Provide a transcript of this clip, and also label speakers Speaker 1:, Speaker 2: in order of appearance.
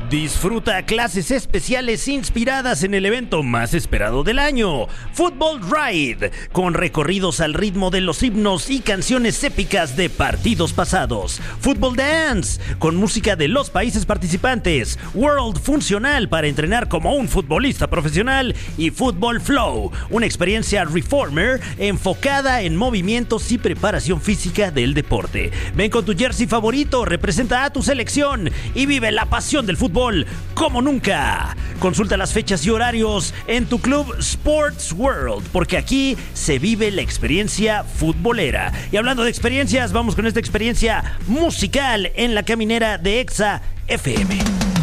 Speaker 1: Disfruta clases especiales inspiradas en el evento más esperado del año, Football Ride, con recorridos al ritmo de los himnos y canciones épicas de partidos pasados. Football Dance, con música de los países participantes. World Funcional, para entrenar como un futbolista profesional. Y Football Flow, una experiencia reformer enfocada en movimientos y preparación física del deporte. Ven con tu jersey favorito, representa a tu selección y vive la pasión del fútbol como nunca. Consulta las fechas y horarios en tu club Sports World, porque aquí se vive la experiencia futbolera. Y hablando de experiencias, vamos con esta experiencia musical en la caminera de Exa FM.